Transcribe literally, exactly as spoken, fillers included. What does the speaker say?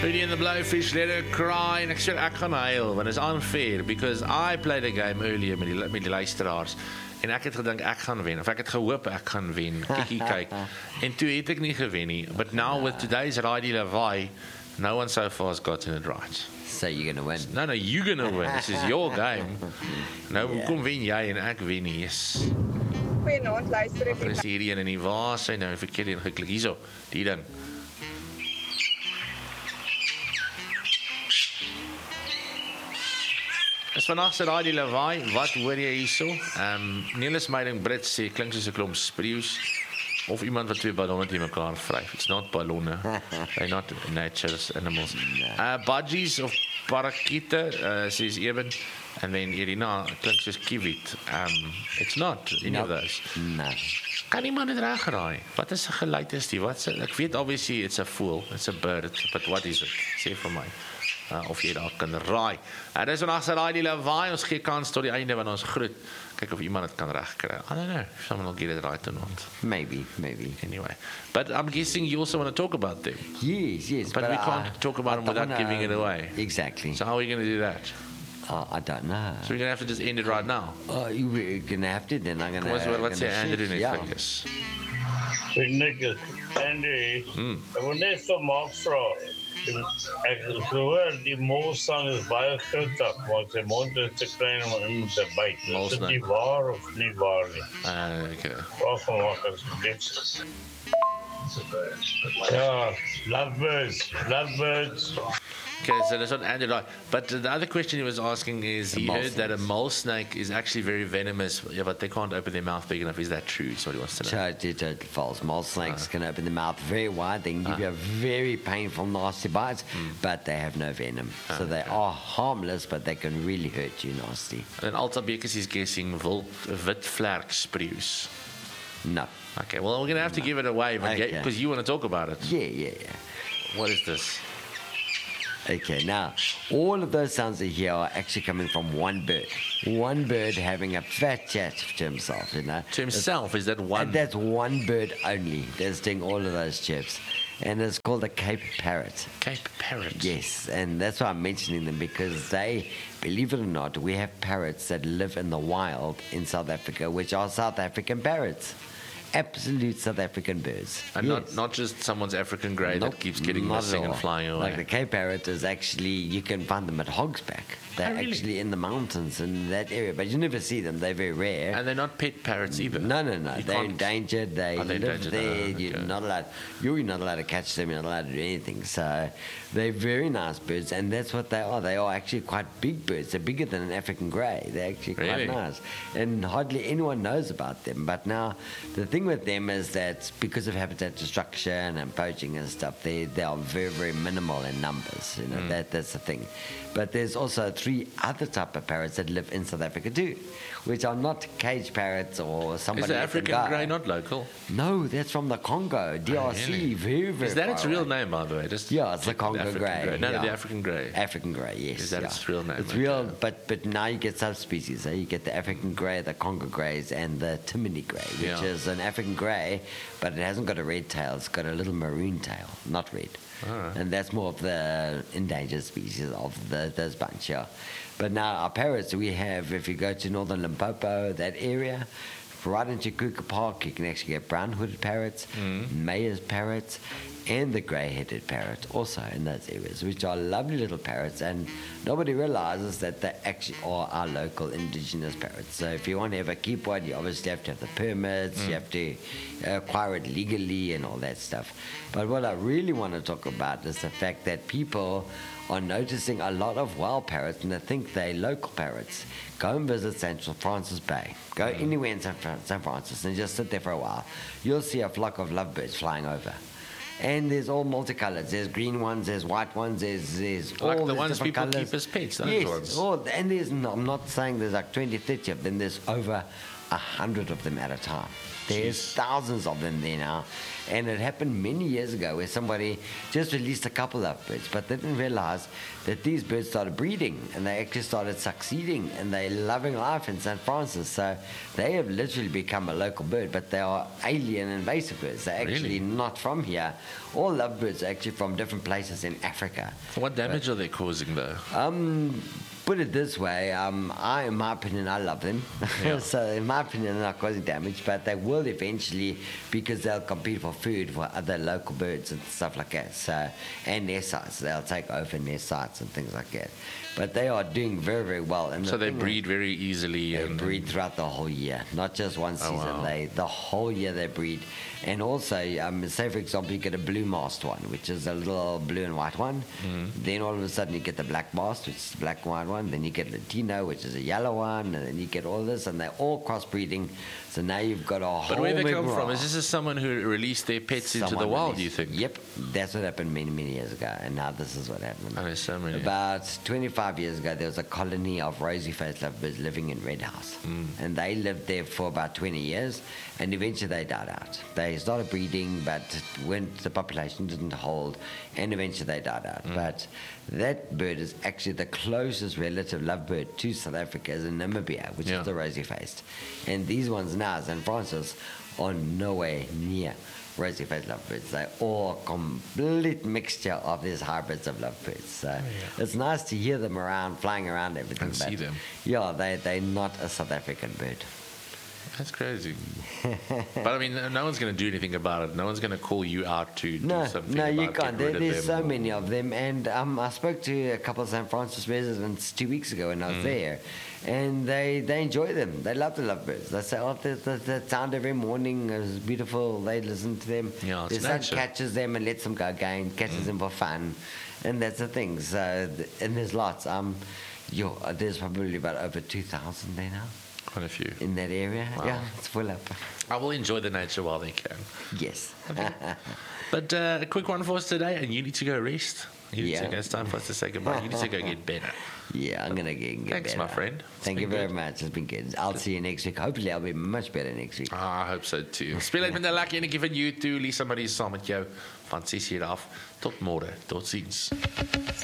Beauty and the Blowfish, Let Her Cry, en ek sê ek gaan huil, want it's unfair, because I played a game earlier met die, met die luisteraars, en ek het gedink ek gaan wen, of ek het gehoop ek gaan wen, kiekie kyk, en toe het ek nie gewen nie, but now with today's Raidi Lawai, no one so far has gotten it right. So you're going to win. No, no, you're going to win, this is your game. Nou, Yeah. kom wen jy en ek wen nie, yes. Goeienaand, luister ek. Wat is hierdie een en die waar sy nou verkeerd ingeklik, hierso, die ding. Is vandag se Raadi Lawaai, wat hoor jy hierso? Ehm um, Nelis Meiding Brits sê klink soos 'n klomp spreeus of iemand wat twee ballonne te mekaar vryf. It's not ballonne. They're not nature's animals. Uh budgies of parakeete, uh, says Eben, and then Irina klink soos kiwit. Um it's not any Nope. of those. No. Kan iemand dit reg raai? Wat is 'n geluid is die? Wat se ek weet obviously it's a fool, it's a bird, but what is it? Sê vir my. Uh, of jy daar kan raai. En dis vandag se Raai die Lawaai, ons gee kans tot die einde van ons groet. Kyk of iemand dit kan regkry. I don't know if someone will get it right or not. Maybe, maybe. Anyway, but I'm guessing you also want to talk about them. Yes, yes. But we can't I- talk about I them don't without wanna- giving it away. Exactly. So how are we going to do that? Uh, I don't know. So we're going to have to just end it right now. Oh, you were going to have to, then I'm going to... What's what wat sê Andrew net Yeah. flikkers? Nick, Andy, Hmm. ek wil net vir Mark vra. Ek het gehoor die molsang is baie groot, maar sy mond is te klein om hom te byt. Is Molsang. dit nie waar of nie waar nie? Uh, okay. Waarvan maak asseblief? Ja, lovebirds, lovebirds. Okay, so that's not Andrew right. But the other question he was asking is, he mole heard that a snakes. mole snake is actually very venomous, yeah, but they can't open their mouth big enough. Is that true? That's what he wants to know. Totally, totally false. Mole snakes Ah. can open their mouth very wide. They can give you a very painful, nasty bite, but they have no venom. so they okay. are harmless, but they can really hurt you nasty. And Alta Bekes is guessing wild, wit vlerk spreeus. No. Okay, well, we're going to have to give it away because Okay. you want to talk about it. Yeah, yeah, yeah. What is this? Okay, now, all of those sounds that you hear are actually coming from one bird. One bird having a fat chat to himself, you know. To himself, is that one? And that's one bird only that's doing all of those chirps. And it's called a Cape Parrot. Cape parrot. Yes, and that's why I'm mentioning them, because they, believe it or not, we have parrots that live in the wild in South Africa, which are South African parrots. Absolute South African birds. And Yes. not, not just someone's African grey Nope, that keeps getting not at missing and all. flying away. Like the Cape Parrot is actually, you can find them at Hogsback. They're Oh, really? actually in the mountains in that area, but you never see them. They're very rare. And they're not pet parrots either. No, no, no. You They're can't- endangered. They Are they live endangered? there. Oh, You're okay. not allowed. You're not allowed to catch them. You're not allowed to do anything. So they're very nice birds, and that's what they are. They are actually quite big birds. They're bigger than an African grey. They're actually quite Really? nice, and hardly anyone knows about them. But now the thing with them is that because of habitat destruction and poaching and stuff, they they are very very minimal in numbers. You know Mm. that that's the thing. But there's also three other type of parrots that live in South Africa too, which are not cage parrots or somebody. Is the let them African go. grey not local? No, that's from the Congo, D R C. Oh, really? Very, very Is that far its real away. name, by the way? Just Yeah, it's the Congo African grey, No, yeah. the African grey. African grey, yes. Is that yeah. its real name? It's Okay. real, but but now you get subspecies. Eh? You get the African grey, the Congo greys, and the Timini grey, which Yeah. is an African grey, but it hasn't got a red tail. It's got a little maroon tail, not red. Alright. And that's more of the endangered species of the, those bunch, yeah. But now our parrots, we have, if you go to northern Limpopo, that area, right into Kruger Park, you can actually get brown-hooded parrots, Mayer's parrots, and the grey-headed parrot also in those areas, which are lovely little parrots, and nobody realizes that they actually are our local indigenous parrots. So if you want to ever keep one, you obviously have to have the permits, you have to acquire it legally and all that stuff. But what I really want to talk about is the fact that people are noticing a lot of wild parrots and they think they're local parrots. Go and visit Saint Francis Bay. Go anywhere in Saint Fran- Saint Francis and just sit there for a while. You'll see a flock of lovebirds flying over. And there's all multicolours. There's green ones, there's white ones, there's, there's Like all the these ones different people colours. keep as pets, those yes, ones. all- and there's, no, I'm not saying there's like twenty, thirty of them. There's over a hundred of them at a time. There's jeez. thousands of them there now. And it happened many years ago where somebody just released a couple of birds, but they didn't realize that these birds started breeding and they actually started succeeding and they're loving life in Saint Francis. So they have literally become a local bird, but they are alien invasive birds. They're actually Really? not from here. All lovebirds are actually from different places in Africa. What damage are they causing, though? Um, put it this way, um, I, in my opinion, I love them. Yeah. So, in my opinion, they're not causing damage, but they will eventually because they'll compete for food for other local birds and stuff like that. So, and their sites, they'll take over their sites and things like that. But they are doing very, very well. And So the they thing breed very easily. they and breed throughout the whole year, not just one Oh, season. wow. They the whole year they breed, and also, um, say for example, you get a blue mast one, which is a little blue and white one. Mm-hmm. Then all of a sudden you get the black mast, which is the black and white one. Then you get Latino, which is a yellow one, and then you get all this, and they're all crossbreeding. So now you've got a whole. But where they come rigmarole. from? Is this just someone who released their pets into the Someone wild, do you released- think? Yep, that's what happened many, many years ago, and now this is what happened. Oh, there's so many. About twenty-five years ago, there was a colony of rosy-faced lovebirds living in Red House, Mm. and they lived there for about twenty years, and eventually they died out. They started breeding, but when the population didn't hold, and eventually they died out. Mm. But that bird is actually the closest relative lovebird to South Africa is in Namibia, which Yeah. is the rosy-faced, and these ones now, Saint Francis, are nowhere near rosy-faced lovebirds. They're all complete mixture of these hybrids of lovebirds. So it's nice to hear them around, flying around everything. And see but them. Yeah, they, they're not a South African bird. That's crazy. But I mean, no one's going to do anything about it. No one's going to call you out to No, do something no, about you get can't. There, rid of there's them so or- many of them. And um, I spoke to a couple of Saint Francis residents two weeks ago when I was Mm. there. And they, they enjoy them. They love the lovebirds. They say, oh, the, the, the sound every morning is beautiful. They listen to them. Yeah, it's the sun nature. catches them and lets them go again, catches Mm. them for fun. And that's the thing. So, th- and there's lots. Um, yo, there's probably about over two thousand there now Quite a few. in that area. Wow. Yeah, it's full up. I will enjoy the nature while they can. Yes. But uh, a quick one for us today, and you need to go rest. You need Yeah. to go. It's time for us to say goodbye. You need to go get better. Yeah, I'm going to get, get Thanks, better. my friend. It's Thank been you very good. much. It's been good. I'll see you next week. Hopefully, I'll be much better next week. Ah, I hope so too. Speel uit met 'n lekker enetjie van YouTube. Lisa Marie saam met jou van ses uur af tot môre. Totsiens.